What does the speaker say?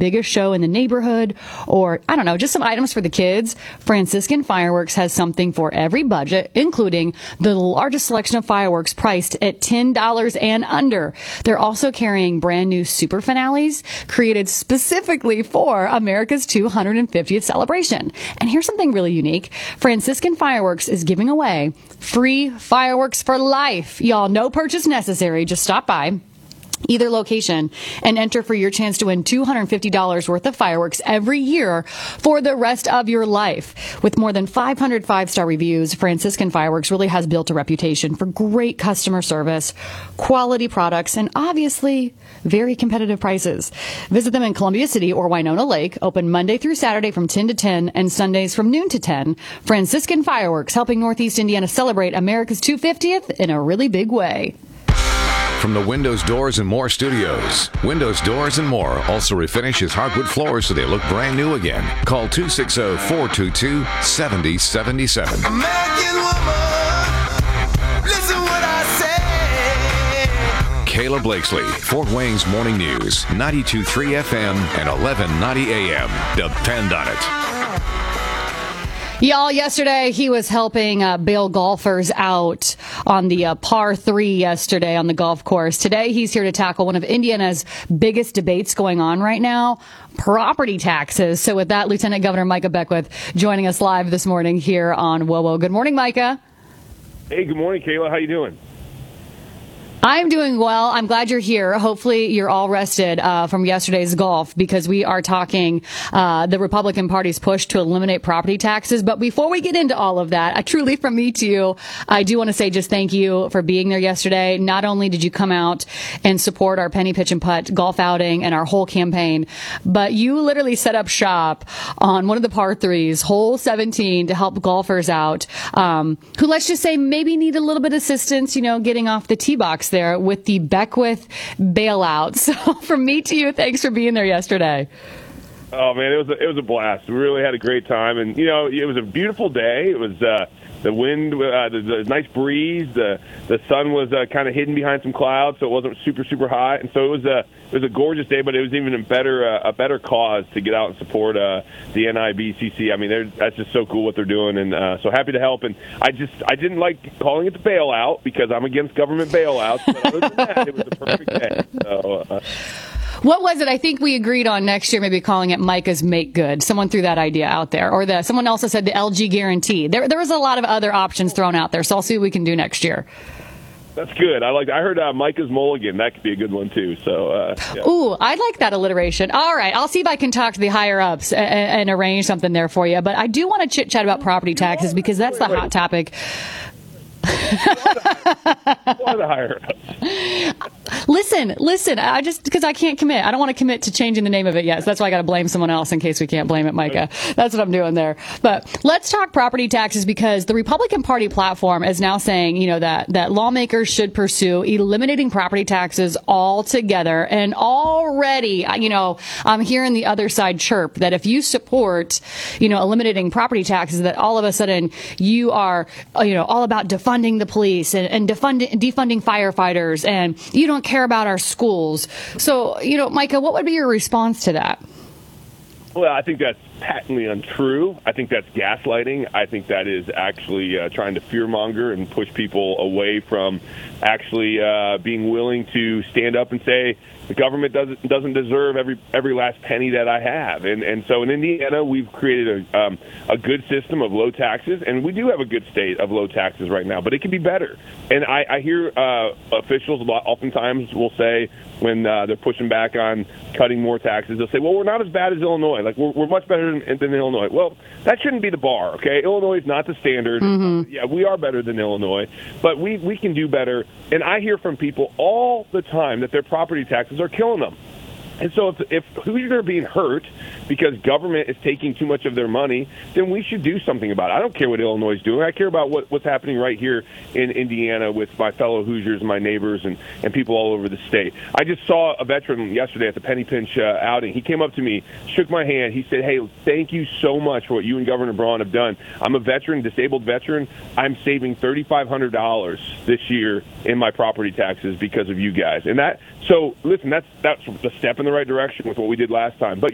biggest show in the neighborhood, or, I don't know, just some items for the kids, Franciscan Fireworks has something for every budget, including the largest selection of fireworks priced at $10 and under. They're also carrying brand new super finales created specifically for America's 250th celebration. And here's something really unique. Franciscan Fireworks is giving away free fireworks for life. Y'all, no purchase necessary. Just stop by either location and enter for your chance to win $250 worth of fireworks every year for the rest of your life. With more than 500 five-star reviews, Franciscan Fireworks really has built a reputation for great customer service, quality products, and obviously very competitive prices. Visit them in Columbia City or Winona Lake, open Monday through Saturday from 10 to 10 and Sundays from noon to 10. Franciscan Fireworks, helping Northeast Indiana celebrate America's 250th in a really big way. From the Windows, Doors, and More studios, Windows, Doors, and More also refinishes hardwood floors so they look brand new again. Call 260-422-7077. American woman, listen what I say. Kayla Blakesley, Fort Wayne's Morning News, 92.3 FM and 1190 AM. Depend on it. Y'all, yesterday he was helping bail golfers out on the par 3 yesterday on the golf course. Today he's here to tackle one of Indiana's biggest debates going on right now, property taxes. So with that, Lieutenant Governor Micah Beckwith joining us live this morning here on WOWO. Good morning, Micah. Hey, good morning, Kayla. How you doing? I'm doing well. I'm glad you're here. Hopefully you're all rested from yesterday's golf, because we are talking the Republican Party's push to eliminate property taxes. But before we get into all of that, truly from me to you, I do want to say just thank you for being there yesterday. Not only did you come out and support our Penny Pitch and Putt golf outing and our whole campaign, but you literally set up shop on one of the par 3s, hole 17, to help golfers out who, let's just say, maybe need a little bit of assistance, getting off the tee box there with the Beckwith bailout. So from me to you, thanks for being there yesterday. Oh man, it was a blast. We really had a great time, and it was a beautiful day. It was the wind, the nice breeze. The sun was kind of hidden behind some clouds, so it wasn't super hot. And so it was a gorgeous day, but it was even a better cause to get out and support the NIBCC. I mean, that's just so cool what they're doing, and so happy to help. And I didn't like calling it the bailout because I'm against government bailouts. But other than that, it was the perfect day. So. What was it? I think we agreed on next year maybe calling it Micah's Make Good. Someone threw that idea out there. Or someone also said the LG Guarantee. There was a lot of other options thrown out there, so I'll see what we can do next year. That's good. I heard Micah's Mulligan. That could be a good one, too. So, yeah. Ooh, I like that alliteration. All right. I'll see if I can talk to the higher-ups and arrange something there for you. But I do want to chit-chat about property taxes because that's the hot topic. Listen, because I can't commit. I don't want to commit to changing the name of it yet. So that's why I got to blame someone else in case we can't blame it, Micah. That's what I'm doing there. But let's talk property taxes, because the Republican Party platform is now saying, that lawmakers should pursue eliminating property taxes altogether. And already, I'm hearing the other side chirp that if you support, eliminating property taxes, that all of a sudden you are, all about defunding the police and defunding firefighters, and you don't care about our schools. So, Micah, what would be your response to that? Well, I think that's patently untrue. I think that's gaslighting. I think that is actually trying to fearmonger and push people away from actually being willing to stand up and say the government doesn't deserve every last penny that I have. And so in Indiana, we've created a good system of low taxes, and we do have a good state of low taxes right now, but it can be better. And I hear officials oftentimes will say, when they're pushing back on cutting more taxes, they'll say, well, we're not as bad as Illinois. Like, we're much better than Illinois. Well, that shouldn't be the bar, okay? Illinois is not the standard. Mm-hmm. Yeah, we are better than Illinois, but we can do better. And I hear from people all the time that their property taxes are killing them. And so if Hoosiers are being hurt because government is taking too much of their money, then we should do something about it. I don't care what Illinois is doing. I care about what's happening right here in Indiana with my fellow Hoosiers, my neighbors, and people all over the state. I just saw a veteran yesterday at the Penny Pinch outing. He came up to me, shook my hand. He said, hey, thank you so much for what you and Governor Braun have done. I'm a veteran, disabled veteran. I'm saving $3,500 this year in my property taxes because of you guys. And so listen, that's the step in the right direction with what we did last time. But